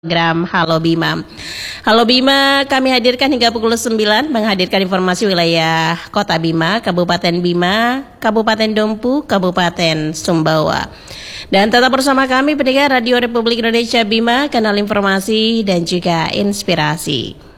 Program Halo Bima. Halo Bima kami hadirkan hingga pukul 9 menghadirkan informasi wilayah Kota Bima, Kabupaten Bima, Kabupaten Dompu, Kabupaten Sumbawa. Dan tetap bersama kami pendengar Radio Republik Indonesia Bima, kanal informasi dan juga inspirasi.